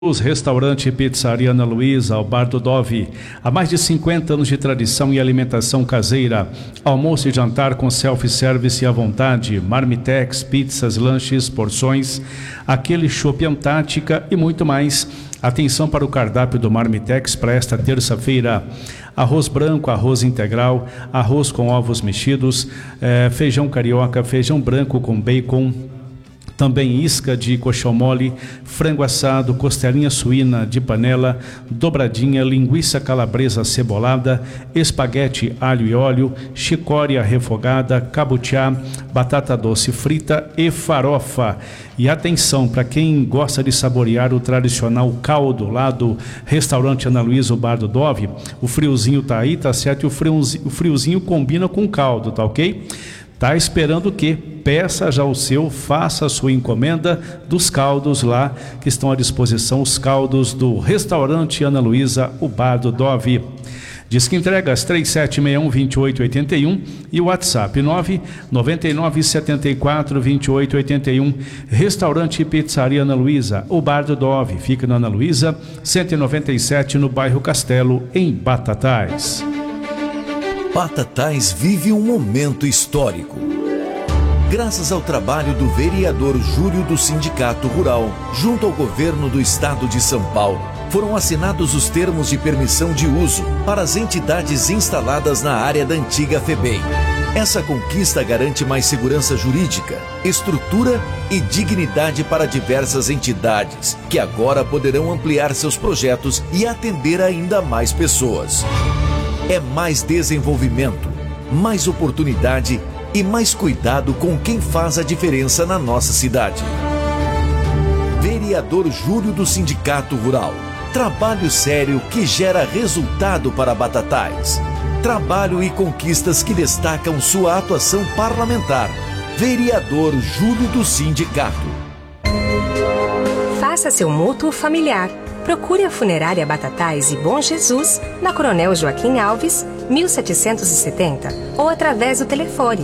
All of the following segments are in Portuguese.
Restaurante e Pizzaria Ana Luísa, ao Bar do Dove. Há mais de 50 anos de tradição e alimentação caseira. Almoço e jantar com self-service à vontade, marmitex, pizzas, lanches, porções, aquele chopp Antártica e muito mais. Atenção para o cardápio do Marmitex para esta terça-feira: arroz branco, arroz integral, arroz com ovos mexidos, feijão carioca, feijão branco com bacon, também isca de coxão mole, frango assado, costelinha suína de panela, dobradinha, linguiça calabresa cebolada, espaguete alho e óleo, chicória refogada, cabutiá, batata doce frita e farofa. E atenção, para quem gosta de saborear o tradicional caldo lá do Restaurante Ana Luísa, o Bar do Dove, o friozinho tá aí, tá certo? E o friozinho combina com o caldo, tá ok? Tá esperando o quê? Peça já o seu, faça a sua encomenda dos caldos lá, que estão à disposição, os caldos do Restaurante Ana Luísa, o Bar do Dove. Diz que entregas 3761-2881 e o WhatsApp 99974-2881. Restaurante e Pizzaria Ana Luísa, o Bar do Dove. Fica na Ana Luísa, 197, no bairro Castelo, em Batatais. Batatais vive um momento histórico. Graças ao trabalho do vereador Júlio do Sindicato Rural, junto ao governo do estado de São Paulo, foram assinados os termos de permissão de uso para as entidades instaladas na área da antiga FEBEM. Essa conquista garante mais segurança jurídica, estrutura e dignidade para diversas entidades, que agora poderão ampliar seus projetos e atender ainda mais pessoas. É mais desenvolvimento, mais oportunidade e mais cuidado com quem faz a diferença na nossa cidade. Vereador Júlio do Sindicato Rural. Trabalho sério que gera resultado para Batatais. Trabalho e conquistas que destacam sua atuação parlamentar. Vereador Júlio do Sindicato. Faça seu mútuo familiar. Procure a Funerária Batatais e Bom Jesus, na Coronel Joaquim Alves, 1770, ou através do telefone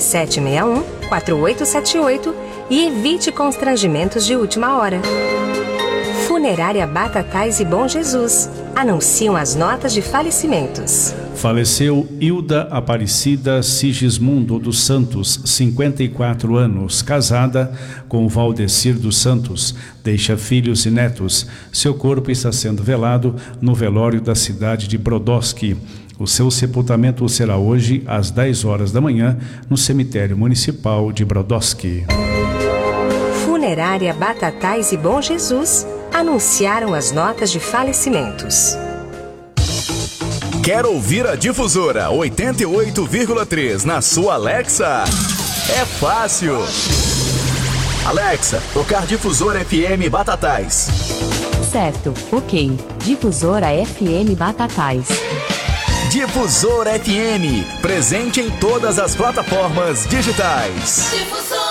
3761-4878 e evite constrangimentos de última hora. Funerária Batatais e Bom Jesus. Anunciam as notas de falecimentos. Faleceu Hilda Aparecida Sigismundo dos Santos, 54 anos, casada com Valdecir dos Santos, deixa filhos e netos. Seu corpo está sendo velado no velório da cidade de Brodowski. O seu sepultamento será hoje às 10 horas da manhã no cemitério municipal de Brodowski. Funerária Batatais e Bom Jesus anunciaram as notas de falecimentos. Quer ouvir a Difusora 88,3 na sua Alexa? É fácil. Alexa, tocar Difusora FM Batatais. Certo, ok. Difusora FM Batatais. Difusora FM, presente em todas as plataformas digitais. Difusora.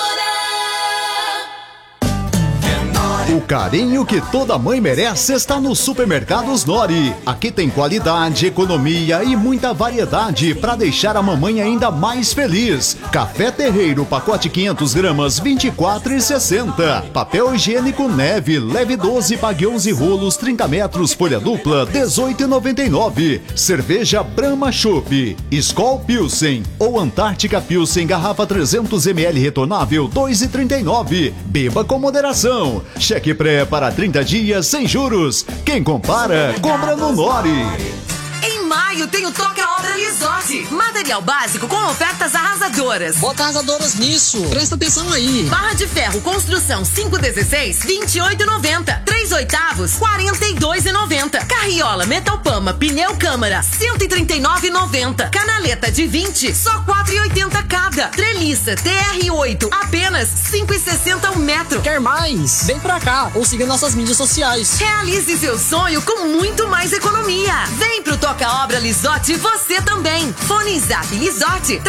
O carinho que toda mãe merece está no Supermercados Nori. Aqui tem qualidade, economia e muita variedade para deixar a mamãe ainda mais feliz. Café Terreiro, pacote 500 gramas, R$ 24,60. Papel higiênico Neve, leve 12, pague 11 rolos, 30 metros, folha dupla, R$ 18,99. Cerveja Brahma Chopp, Skol Pilsen ou Antártica Pilsen, garrafa 300 ml retornável, R$ 2,39. Beba com moderação. Cheque pré para 30 dias sem juros. Quem compara, compra no Nori. Em maio tem o Toque a Obra Lisotti. Material básico com ofertas arrasadoras. Bota arrasadoras nisso. Presta atenção aí. Barra de ferro construção 516, R$ 28,90. 3/8, R$ 42,90. Carriola Metalpama pneu câmara, R$ 139,90. Canaleta de 20, só R$ 4,80 cada. Treliça TR8, apenas R$ 5,60 o metro. Quer mais? Vem pra cá ou siga nossas mídias sociais. Realize seu sonho com muito mais economia. Vem pro Toque a Obra Lisotti você também. Fone Zap Lisotti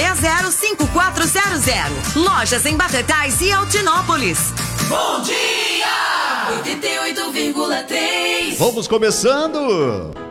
3660-5400. Lojas em Batatais e Altinópolis. Bom dia! 88,3. Vamos começando!